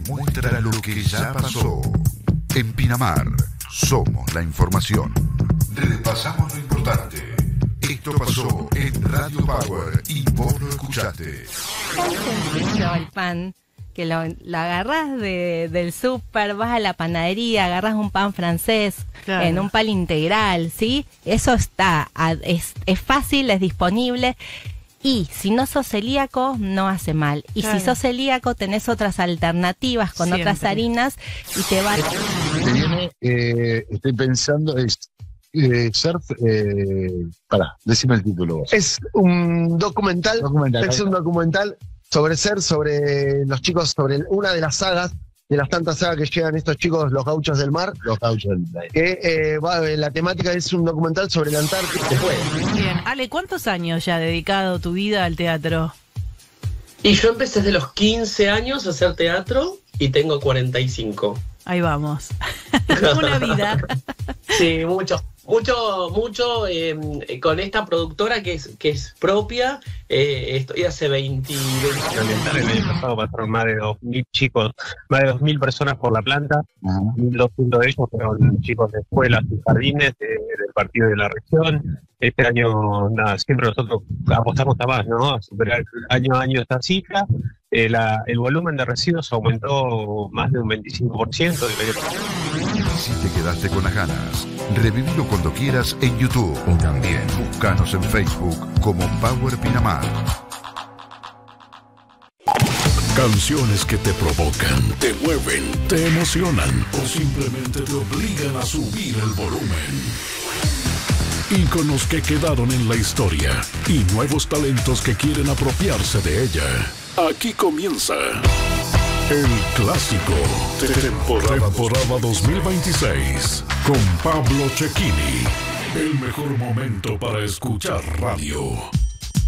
muestra lo que ya pasó. En Pinamar, somos la información. Repasamos lo importante. Esto pasó en Radio Power y vos lo escuchaste. Tan sencillo el pan, que lo agarrás del súper, vas a la panadería, agarrás un pan francés, claro, en un pan integral, ¿sí? Eso está, es fácil, es disponible. Y si no sos celíaco, no hace mal. Y claro, si sos celíaco, tenés otras alternativas con siempre otras harinas y te va... Te viene, estoy pensando, surf, decime el título. Es un documental. Es un documental sobre surf, sobre los chicos, sobre una de las sagas, de las tantas sagas que llegan estos chicos, los gauchos del mar. Los gauchos del mar. La temática es un documental sobre la Antártida. Bien, Ale, ¿cuántos años ya has dedicado tu vida al teatro? Y yo empecé desde los 15 años a hacer teatro y tengo 45. Ahí vamos. Una vida. Sí, mucho, con esta productora que es propia. Estoy hace 20 años. El año pasado pasaron más de 2.000 chicos, más de 2.000 personas por la planta. 1.200 de ellos fueron chicos de escuelas y jardines del partido de la región. Este año, siempre nosotros apostamos a más, ¿no? A superar año a año esta cifra. El volumen de residuos aumentó más de un 25%. Si te quedaste con las ganas, revivilo cuando quieras en YouTube o también búscanos en Facebook como Power Pinamar. Canciones que te provocan, te mueven, te emocionan o simplemente te obligan a subir el volumen. Íconos que quedaron en la historia y nuevos talentos que quieren apropiarse de ella. Aquí comienza El Clásico, temporada 2026, con Pablo Cecchini. El mejor momento para escuchar radio.